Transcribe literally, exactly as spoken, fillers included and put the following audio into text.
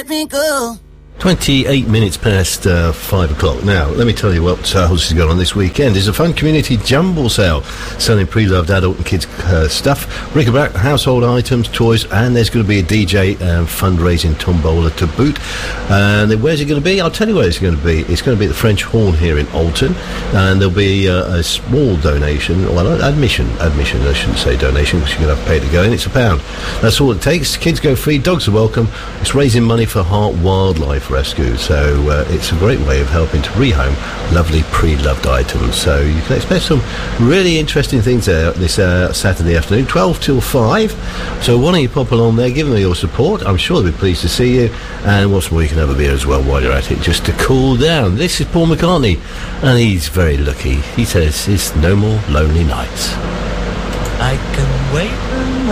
let me go. twenty-eight minutes past uh, five o'clock. Now, let me tell you what uh, else is going on this weekend. There's a fun community jumble sale selling pre-loved adult and kids uh, stuff, bric-a-brac, household items, toys, and there's going to be a D J um, fundraising tombola to boot. And then where's it going to be? I'll tell you where it's going to be. It's going to be at the French Horn here in Alton, and there'll be uh, a small donation, well, admission, admission, I shouldn't say donation, because you're going to have to pay to go in. It's a pound. That's all it takes. Kids go free, dogs are welcome. It's raising money for Heart Wildlife Rescue, so uh, it's a great way of helping to rehome lovely pre-loved items. So you can expect some really interesting things there this uh, Saturday afternoon, twelve till five. So why don't you pop along there, give them your support. I'm sure they'll be pleased to see you, and what's more, you can have a beer as well while you're at it, just to cool down. This is Paul McCartney, and he's very lucky. He says it's no more lonely nights. I can wait